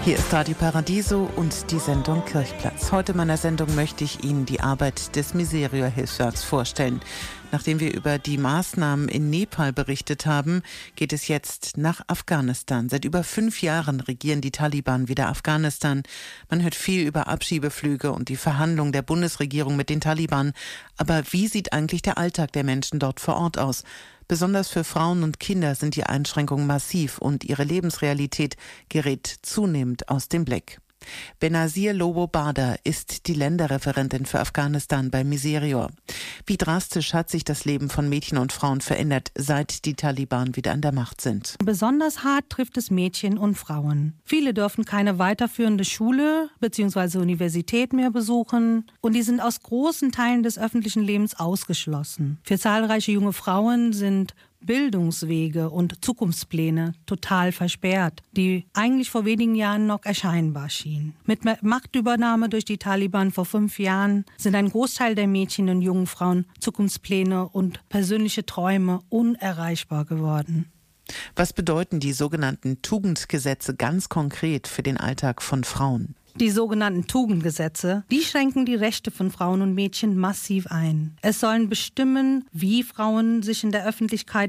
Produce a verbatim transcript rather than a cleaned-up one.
Hier ist Radio Paradiso und die Sendung Kirchplatz. Heute in meiner Sendung möchte ich Ihnen die Arbeit des Miserio-Hilfswerks vorstellen. Nachdem wir über die Maßnahmen in Nepal berichtet haben, geht es jetzt nach Afghanistan. Seit über fünf Jahren regieren die Taliban wieder Afghanistan. Man hört viel über Abschiebeflüge und die Verhandlungen der Bundesregierung mit den Taliban. Aber wie sieht eigentlich der Alltag der Menschen dort vor Ort aus? Besonders für Frauen und Kinder sind die Einschränkungen massiv und ihre Lebensrealität gerät zunehmend aus dem Blick. Benazir Lobo Bada ist die Länderreferentin für Afghanistan bei Miserio. Wie drastisch hat sich das Leben von Mädchen und Frauen verändert, seit die Taliban wieder an der Macht sind? Besonders hart trifft es Mädchen und Frauen. Viele dürfen keine weiterführende Schule bzw. Universität mehr besuchen und die sind aus großen Teilen des öffentlichen Lebens ausgeschlossen. Für zahlreiche junge Frauen sind Bildungswege und Zukunftspläne total versperrt, die eigentlich vor wenigen Jahren noch erscheinbar schienen. Mit Machtübernahme durch die Taliban vor fünf Jahren sind ein Großteil der Mädchen und jungen Frauen Zukunftspläne und persönliche Träume unerreichbar geworden. Was bedeuten die sogenannten Tugendgesetze ganz konkret für den Alltag von Frauen? Die sogenannten Tugendgesetze, die schränken die Rechte von Frauen und Mädchen massiv ein. Es sollen bestimmen, wie Frauen sich in der Öffentlichkeit